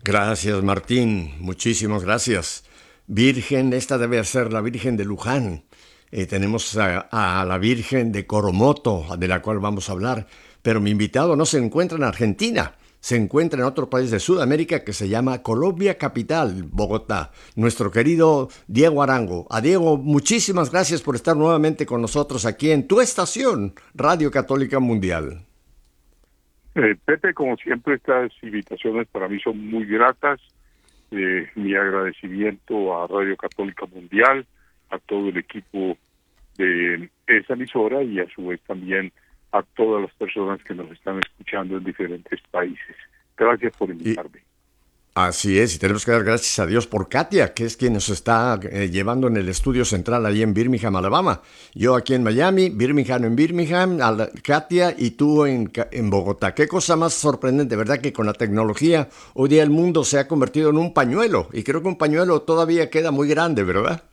Gracias, Martín. Muchísimas gracias. Virgen, esta debe ser la Virgen de Luján. Tenemos a la Virgen de Coromoto, de la cual vamos a hablar. Pero mi invitado no se encuentra en Argentina. Se encuentra en otro país de Sudamérica que se llama Colombia Capital, Bogotá. Nuestro querido Diego Arango. A Diego, muchísimas gracias por estar nuevamente con nosotros aquí en tu estación, Radio Católica Mundial. Pepe, como siempre, estas invitaciones para mí son muy gratas. Mi agradecimiento a Radio Católica Mundial, a todo el equipo de esa emisora y a su vez también a todas las personas que nos están escuchando en diferentes países. Gracias por invitarme. Así es, y tenemos que dar gracias a Dios por Katia, que es quien nos está llevando en el estudio central ahí en Birmingham, Alabama. Yo aquí en Miami, Birmingham en Birmingham, Katia y tú en Bogotá. Qué cosa más sorprendente, ¿verdad? Que con la tecnología hoy día el mundo se ha convertido en un pañuelo, y creo que un pañuelo todavía queda muy grande, ¿verdad?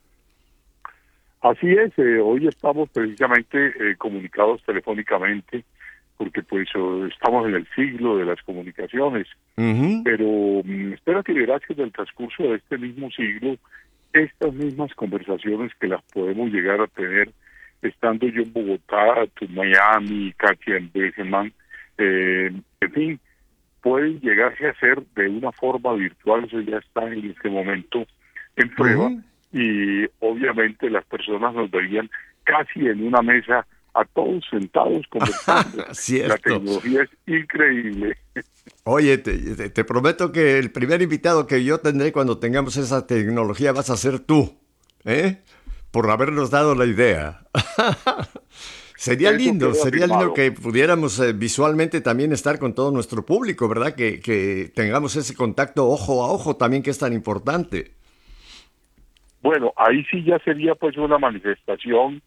Así es, hoy estamos precisamente comunicados telefónicamente porque pues estamos en el siglo de las comunicaciones, pero espero que verás que en el transcurso de este mismo siglo, estas mismas conversaciones que las podemos llegar a tener estando yo en Bogotá, tú en Miami, Katia en Birmingham, en fin, pueden llegarse a hacer de una forma virtual. Eso ya está en este momento en prueba, y obviamente las personas nos verían casi en una mesa a todos sentados conversando. La tecnología es increíble. Oye, te prometo que el primer invitado que yo tendré cuando tengamos esa tecnología vas a ser tú, ¿eh? Por habernos dado la idea. Sería lindo que pudiéramos visualmente también estar con todo nuestro público, ¿verdad? Que tengamos ese contacto ojo a ojo también, que es tan importante. Bueno, ahí sí ya sería pues una manifestación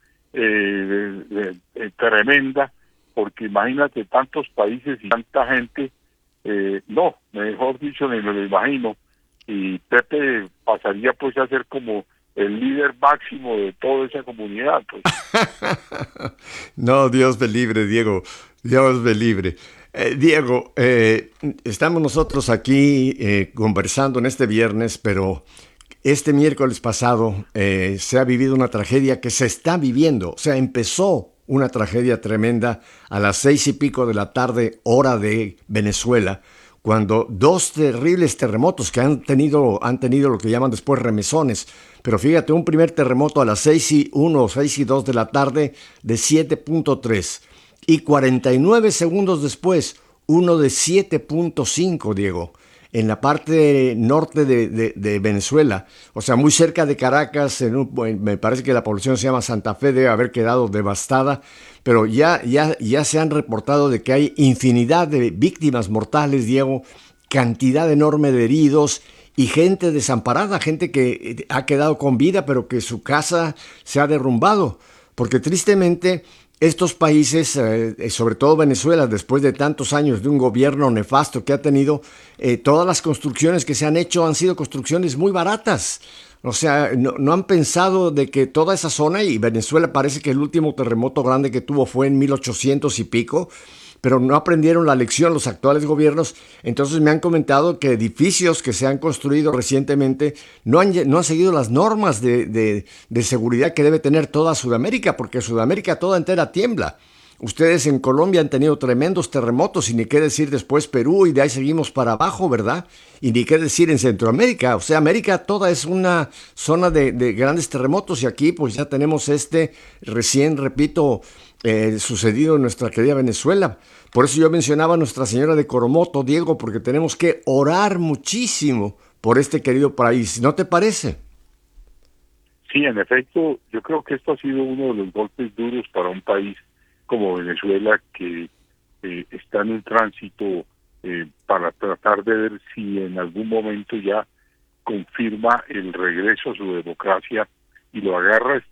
tremenda, porque imagínate tantos países y tanta gente, no, mejor dicho, ni me lo imagino, y Pepe pasaría pues a ser como el líder máximo de toda esa comunidad, pues. No, Dios me libre, Diego, Dios me libre. Diego, estamos nosotros aquí conversando en este viernes, pero este miércoles pasado se ha vivido una tragedia que se está viviendo. O sea, empezó una tragedia tremenda a las 6:00 de la tarde, hora de Venezuela, cuando dos terribles terremotos que han tenido lo que llaman después remesones. Pero fíjate, un primer terremoto a las 6:01 o 6:02 de la tarde de 7.3. Y 49 segundos después, uno de 7.5, Diego, en la parte norte de Venezuela, o sea, muy cerca de Caracas. Me parece que la población se llama Santa Fe, debe haber quedado devastada, pero ya se han reportado de que hay infinidad de víctimas mortales, Diego, cantidad enorme de heridos y gente desamparada, gente que ha quedado con vida, pero que su casa se ha derrumbado, porque tristemente estos países, sobre todo Venezuela, después de tantos años de un gobierno nefasto que ha tenido, todas las construcciones que se han hecho han sido construcciones muy baratas. O sea, no han pensado de que toda esa zona, y Venezuela parece que el último terremoto grande que tuvo fue en 1800 y pico, pero no aprendieron la lección los actuales gobiernos. Entonces me han comentado que edificios que se han construido recientemente no han seguido las normas de seguridad que debe tener toda Sudamérica, porque Sudamérica toda entera tiembla. Ustedes en Colombia han tenido tremendos terremotos, y ni qué decir después Perú, y de ahí seguimos para abajo, ¿verdad? Y ni qué decir en Centroamérica. O sea, América toda es una zona de grandes terremotos, y aquí pues ya tenemos recién, repito, sucedido en nuestra querida Venezuela. Por eso yo mencionaba a Nuestra Señora de Coromoto, Diego, porque tenemos que orar muchísimo por este querido país, ¿no te parece? Sí, en efecto, yo creo que esto ha sido uno de los golpes duros para un país como Venezuela, que está en un tránsito para tratar de ver si en algún momento ya confirma el regreso a su democracia y lo agarra